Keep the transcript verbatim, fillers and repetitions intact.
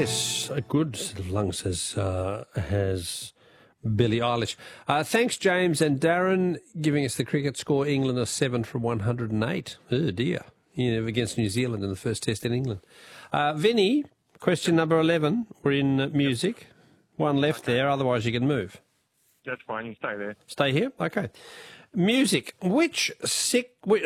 Yes, a good set of lungs has, uh, has Billie Eilish. Uh, thanks, James and Darren, giving us the cricket score. England are seven from one hundred eight. Oh, dear. You know, against New Zealand in the first test in England. Uh, Vinny, question number eleven. We're in uh, music. One left Okay. there, otherwise you can move. That's fine. You stay there. Stay here? Okay. Music. Which sick...